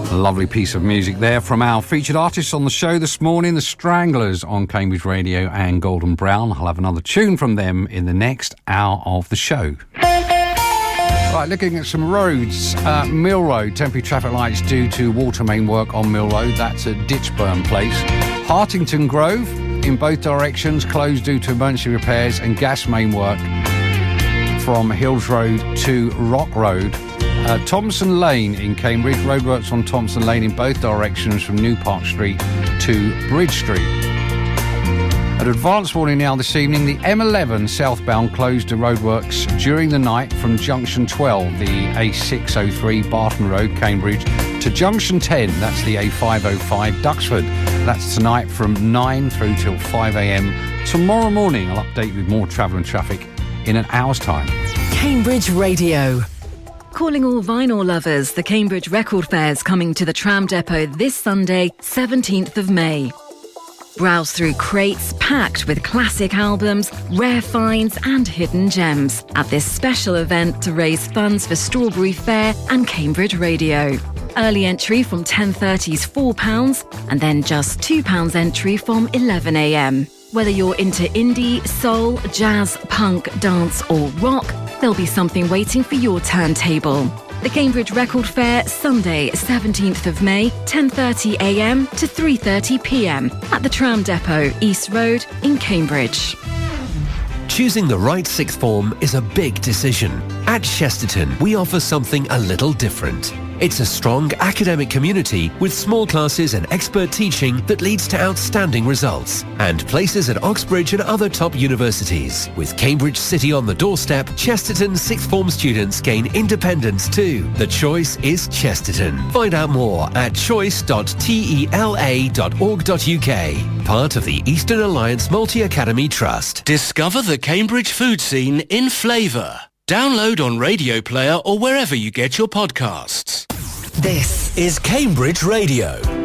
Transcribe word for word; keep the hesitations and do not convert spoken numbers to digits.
A lovely piece of music there from our featured artists on the show this morning, the Stranglers on Cambridge Radio and Golden Brown. I'll have another tune from them in the next hour of the show. Right, looking at some roads. Uh, Mill Road, temporary traffic lights due to water main work on Mill Road. That's at Ditchburn Place. Hartington Grove, in both directions, closed due to emergency repairs and gas main work from Hills Road to Rock Road. Uh, Thompson Lane in Cambridge, roadworks on Thompson Lane in both directions from New Park Street to Bridge Street. An advance warning now this evening, the M eleven southbound closed to roadworks during the night from Junction twelve, the A six oh three Barton Road, Cambridge, to Junction ten, that's the A five oh five Duxford. That's tonight from nine through till five a m. Tomorrow morning I'll update you with more travel and traffic in an hour's time. Cambridge Radio. Calling all vinyl lovers, the Cambridge Record Fair's coming to the Tram Depot this Sunday, seventeenth of May. Browse through crates packed with classic albums, rare finds and hidden gems at this special event to raise funds for Strawberry Fair and Cambridge Radio. Early entry from ten thirty's four pounds and then just two pounds entry from eleven a m. Whether you're into indie, soul, jazz, punk, dance or rock, there'll be something waiting for your turntable. The Cambridge Record Fair, Sunday, seventeenth of May, ten thirty a m to three thirty p m at the Tram Depot, East Road in Cambridge. Choosing the right sixth form is a big decision. At Chesterton, we offer something a little different. It's a strong academic community with small classes and expert teaching that leads to outstanding results. And places at Oxbridge and other top universities. With Cambridge City on the doorstep, Chesterton sixth form students gain independence too. The choice is Chesterton. Find out more at choice dot tela dot org dot u k. Part of the Eastern Alliance Multi-Academy Trust. Discover the Cambridge food scene in flavour. Download on Radio Player or wherever you get your podcasts. This is Cambridge Radio.